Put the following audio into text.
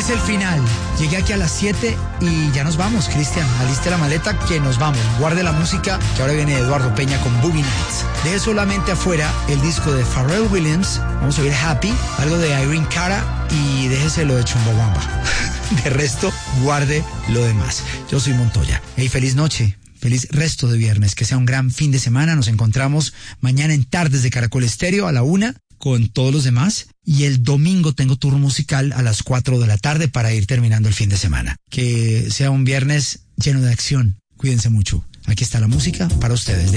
es el final. Llegué aquí a las 7 y ya nos vamos, Cristian. Aliste la maleta que nos vamos. Guarde la música, que ahora viene Eduardo Peña con Boogie Nights. Deje solamente afuera el disco de Pharrell Williams. Vamos a oír Happy, algo de Irene Cara y déjese lo de Chumbawamba. De resto, guarde lo demás. Yo soy Montoya. Hey, feliz noche. Feliz resto de viernes. Que sea un gran fin de semana. Nos encontramos mañana en Tardes de Caracol Estéreo a la 1 con todos los demás. Y el domingo tengo turno musical a las 4 de la tarde para ir terminando el fin de semana. Que sea un viernes lleno de acción. Cuídense mucho. Aquí está la música para ustedes.